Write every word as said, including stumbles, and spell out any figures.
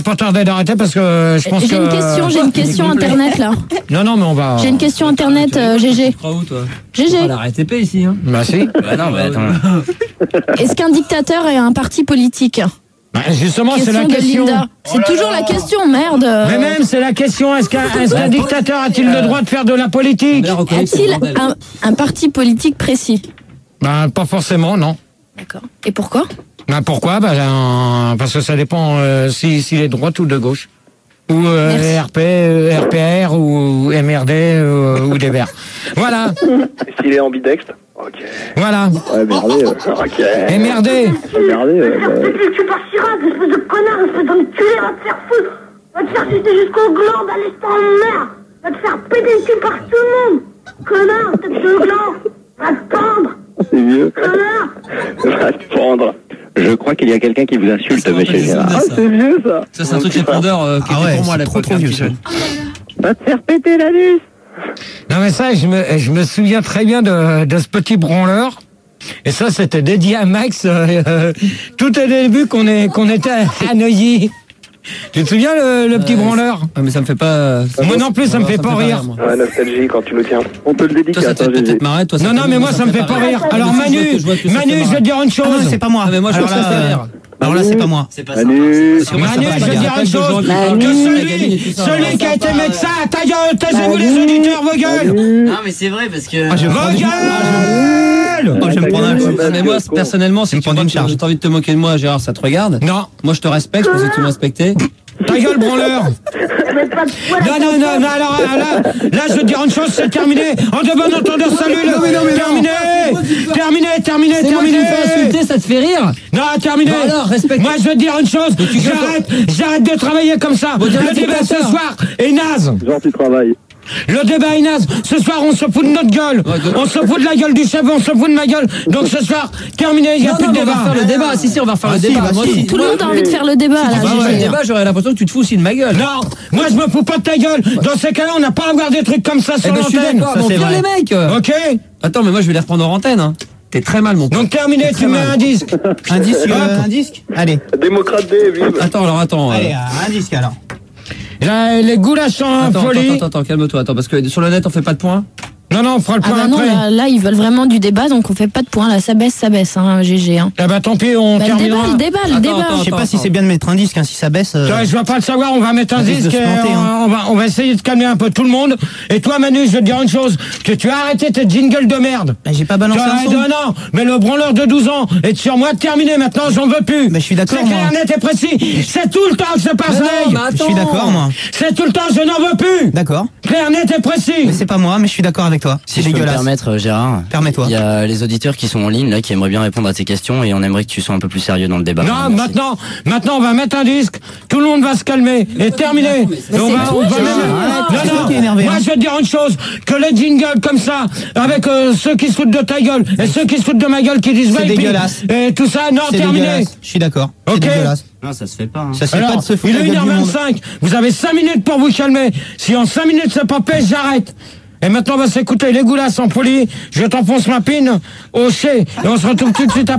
Pas tarder d'arrêter parce que je pense J'ai que... une question, j'ai une question internet là. Non, non, mais on va... J'ai une question internet, euh, G G. Tu crois où, toi? G G. Pas la R T P ici, hein. Bah si. Bah non, mais attends. Est-ce qu'un dictateur est un parti politique? Bah, justement, c'est la de question. Linda. C'est Oh là toujours là. la question, merde. Mais même, c'est la question. Est-ce qu'un est-ce qu'un dictateur a-t-il le droit de faire de la politique? A-t-il un, un parti politique précis? Bah, pas forcément, non. D'accord. Et pourquoi? Bah, pourquoi? Bah, euh, parce que ça dépend euh, si- s'il est de droite ou de gauche. Ou euh, R P, euh, R P R, ou M R D, euh, ou des Verts. Voilà. S'il est ambidextre. Ok. Voilà. Ouais, merdé. euh, Ok. M R D. Merdé. euh, bah, Tu pars Chirac, espèce de connard, espèce d'enculé, va te faire foutre. Va te faire sucer jusqu'au gland, à l'instant en mer. Va te faire péter le cul par tout le monde. Connard, tête de gland. Va te pendre. C'est vieux. Connard. Va te pendre. Je crois qu'il y a quelqu'un qui vous insulte, Ça monsieur rappelle Gérard. ça. Ah, c'est vieux, ça. Ça, c'est un truc répondeur euh, qui Ah était ouais, pour moi à c'est l'époque. trop, trop un vieux, petit ça. peu. Va te faire péter l'anus. Non mais ça, je me, je me souviens très bien de, de ce petit branleur. Et ça, c'était dédié à Max. Euh, euh, tout au début qu'on est, qu'on était à Neuilly. Tu te souviens le, le petit Euh, branleur? Ouais, mais ça me fait pas. Moi non plus, ça me fait pas rire. moi. Ouais, nostalgie quand tu nous tiens. On te le Toi, dédicace, ça te hein, fait Gégé. peut-être marrer. Toi, ça Non, te non, fait- mais moi, ça me fait pas rire. Alors Manu, Je vois que ça Manu, fait je vais marrer. te dire une chose. Ah non, c'est pas moi. Ah, mais moi, je Alors trouve ça là, fait euh, rire. Alors là, c'est pas moi. C'est pas ça. Manu. Parce que moi, Manu, ça je passe vais pas. dire une Il y a chose. plein de gens qui Que parlent de la gamine et celui, tout ça. celui qui a été médecin, ta gueule, taisez-vous les auditeurs, vos gueules. Non, mais c'est vrai parce que. Ah, je vais Vos prendre une- gueules. Oh, je vais me prendre un coup. Ah, mais moi, personnellement, si me tu prendre vois une que charge. t'as envie de te moquer de moi, Gérard, ça te regarde. Non, Moi, je te respecte, je pensais que tu me respectais. ta gueule, branleur. Mais pas de poil. Non, non, non, non, alors là, là, je veux te dire une chose, c'est terminé. En de bon entendeur, salut, là. Terminé, terminé, terminé, C'est moi qui terminé. me fais insulter, ça te fait rire? Non, terminé. Bah alors, respecte. Moi, je veux te dire une chose, tu gueules j'arrête, j'arrête de travailler comme ça. Bon, dirais, Le c'est débat pas ce ça. soir est naze. Genre, tu travailles. Le débat est naze. Ce soir, on se fout de notre gueule. Ouais, de- On se fout de la gueule du chef, on se fout de ma gueule. Donc ce soir, terminé, il n'y a Non, plus non, de mais on va débat. refaire le débat. Si, si, on va refaire Ah, le si, débat. bah, Moi, si. si- Tout le monde a envie de faire le débat là, Si tu fais le G G. débat, j'aurais l'impression que tu te fous aussi de ma gueule. Non, moi je me fous pas de ta gueule. Dans ces cas-là, on n'a pas à avoir des trucs comme ça Eh sur ben, je suis l'antenne. d'accord. ça, Bon, c'est viens vrai. les mecs. Ok. Attends, mais moi, je vais les reprendre en antenne. Hein. T'es très mal, mon pote. Donc terminé, T'es tu très mets mal. un disque. Un disque, euh, un disque. Allez, Démocrate D, vive. Attends, alors attends. euh, allez, euh, un disque alors. Là, les goulash en Attends, folie. attends, attends, attends, calme-toi. Attends, parce que sur le net, on fait pas de points. Non, non, on fera le Ah point bah non, après. là, là, ils veulent vraiment du débat, donc on fait pas de points. Là, ça baisse, ça baisse, hein, G G. Hein. Eh ben tant pis, on Bah, le débat, terminera. le débat, le Attends, débat. attends, Je sais pas attends, si c'est bien de mettre un disque, hein, si ça baisse. euh, Ouais, je vais pas le savoir, on va mettre un Ça risque disque de se et planter, on, hein. on va, on va essayer de calmer un peu tout le monde. Et toi Manu, je vais te dire une chose, que tu as arrêté tes jingles de merde. bah, j'ai pas Tu balancé as un arrêté son. un an, mais le branleur de douze ans est sur moi terminé maintenant, j'en veux plus. Bah, je suis d'accord, C'est clair, moi. net et précis. C'est tout le temps que c'est Mais pareil. non, mais Je attends. suis d'accord, moi. C'est tout le temps, je n'en veux plus. D'accord. Clair, net et précis. Mais c'est pas moi, mais je suis d'accord avec toi. Si C'est je peux me dégueulasse. permettre, euh, Gérard. Permets-toi. Il y a les auditeurs qui sont en ligne là, qui aimeraient bien répondre à tes questions et on aimerait que tu sois un peu plus sérieux dans le débat. Non, Merci. maintenant, maintenant on va mettre un disque, tout le monde va se calmer, et terminé. Et on va, on va toi, même- Gérard. C'est Non, toi non, qui es énervé, moi hein. je vais te dire une chose, que les jingles comme ça, avec euh, ceux qui se foutent de ta gueule, et ceux qui se foutent de ma gueule, qui disent C'est ouais, et puis- dégueulasse. et tout ça, non, C'est terminé. dégueulasse. Je suis d'accord. Ok. C'est dégueulasse. Non, ça se fait pas. Hein. Ça se fait Alors, pas de se foutre il la est gueule du monde. une heure vingt-cinq, vous avez cinq minutes pour vous calmer. Si en cinq minutes c'est pas fait, j'arrête. Et maintenant on va s'écouter les goulasses en folie, je t'enfonce ma pine au chez, et on se retrouve tout de suite après.